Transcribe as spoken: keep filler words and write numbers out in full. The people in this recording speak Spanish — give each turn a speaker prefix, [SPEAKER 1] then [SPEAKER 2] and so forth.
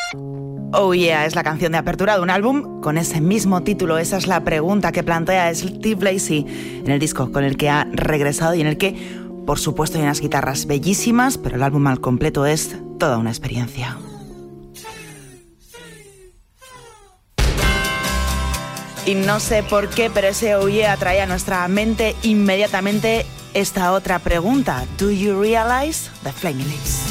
[SPEAKER 1] Oh Yeah es la canción de apertura de un álbum con ese mismo título. Esa es la pregunta que plantea Steve Lacy en el disco con el que ha regresado y en el que, por supuesto, hay unas guitarras bellísimas, pero el álbum al completo es toda una experiencia. Y no sé por qué, pero ese Oh Yeah atrae a nuestra mente inmediatamente esta otra pregunta. Do you realize the Flaming Lips?